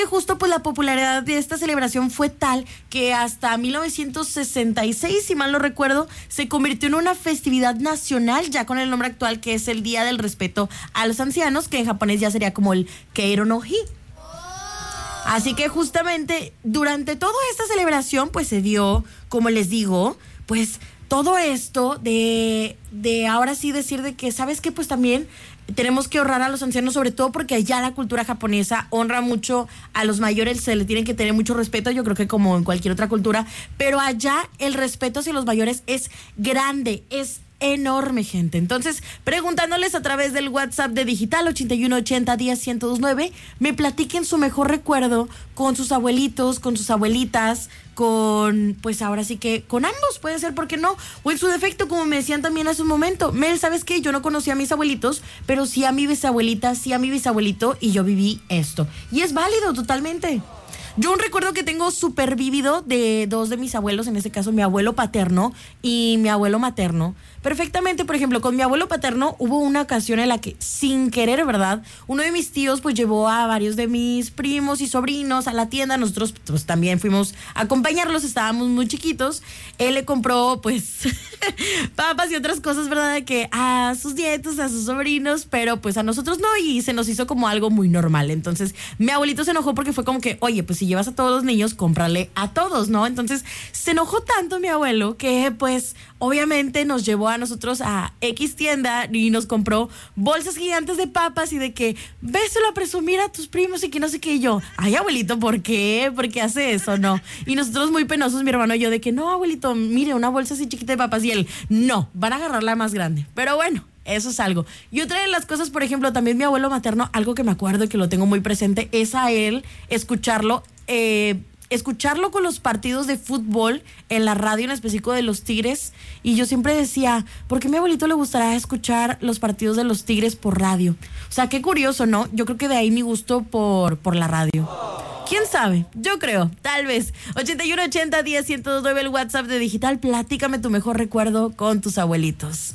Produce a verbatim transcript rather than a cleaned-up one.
Justo pues la popularidad de esta celebración fue tal que hasta mil novecientos sesenta y seis, si mal no recuerdo, se convirtió en una festividad nacional, ya con el nombre actual, que es el Día del Respeto a los Ancianos, que en japonés ya sería como el Keiro no Hi. Así que justamente durante toda esta celebración pues se dio, como les digo, pues todo esto de, de ahora sí decir de que, ¿sabes qué? Pues también tenemos que honrar a los ancianos, sobre todo porque allá la cultura japonesa honra mucho a los mayores, se le tienen que tener mucho respeto, yo creo que como en cualquier otra cultura, pero allá el respeto hacia los mayores es grande, es enorme, gente. Entonces, preguntándoles a través del WhatsApp de Digital ochenta y uno ochenta diez ciento veintinueve, me platiquen su mejor recuerdo con sus abuelitos, con sus abuelitas, con, pues ahora sí que con ambos, puede ser, ¿por qué no? O en su defecto, como me decían también hace un momento, Mel, ¿sabes qué? Yo no conocía a mis abuelitos, pero sí a mi bisabuelita, sí a mi bisabuelito, y yo viví esto. Y es válido totalmente. Yo un recuerdo que tengo súper vívido de dos de mis abuelos, en este caso mi abuelo paterno y mi abuelo materno. Perfectamente, por ejemplo, con mi abuelo paterno hubo una ocasión en la que, sin querer, ¿verdad? Uno de mis tíos pues llevó a varios de mis primos y sobrinos a la tienda. Nosotros pues también fuimos a acompañarlos, estábamos muy chiquitos. Él le compró pues papas y otras cosas, ¿verdad? De que a sus nietos, a sus sobrinos, pero pues a nosotros no, y se nos hizo como algo muy normal. Entonces mi abuelito se enojó porque fue como que, oye, pues si llevas a todos los niños, cómprale a todos, ¿no? Entonces se enojó tanto mi abuelo que pues obviamente nos llevó a nosotros a X tienda y nos compró bolsas gigantes de papas y de que véselo a presumir a tus primos y que no sé qué. Y yo, ay, abuelito, ¿por qué? ¿Por qué hace eso? No. Y nosotros muy penosos, mi hermano y yo, de que no, abuelito, mire, una bolsa así chiquita de papas. Y él, no, van a agarrar la más grande. Pero bueno, eso es algo. Y otra de las cosas, por ejemplo, también mi abuelo materno, algo que me acuerdo y que lo tengo muy presente, es a él escucharlo, eh, escucharlo con los partidos de fútbol en la radio, en específico de los Tigres. Y yo siempre decía, ¿por qué a mi abuelito le gustará escuchar los partidos de los Tigres por radio? O sea, qué curioso, ¿no? Yo creo que de ahí mi gusto por, por la radio. ¿Quién sabe? Yo creo, tal vez. ochenta y uno ochenta diez ciento nueve, el WhatsApp de Digital. Platícame tu mejor recuerdo con tus abuelitos.